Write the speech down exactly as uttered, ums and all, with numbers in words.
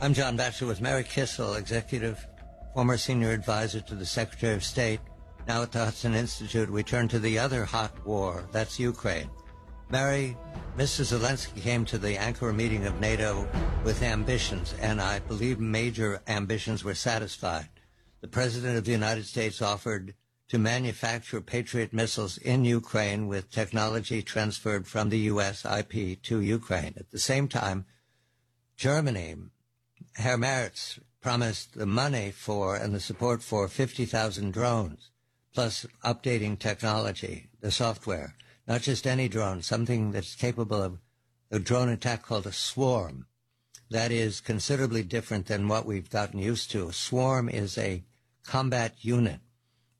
I'm John Batchelor with Mary Kissel, Executive, former Senior Advisor to the Secretary of State. Now at the Hudson Institute, we turn to the other hot war, that's Ukraine. Mary, Mister Zelensky came to the Ankara meeting of NATO with ambitions, and I believe major ambitions were satisfied. The President of the United States offered to manufacture Patriot missiles in Ukraine with technology transferred from the U S I P to Ukraine. At the same time, Germany, Herr Merz, promised the money for and the support for fifty thousand drones, plus updating technology, the software. Not just any drone, something that's capable of a drone attack called a swarm. That is considerably different than what we've gotten used to. A swarm is a combat unit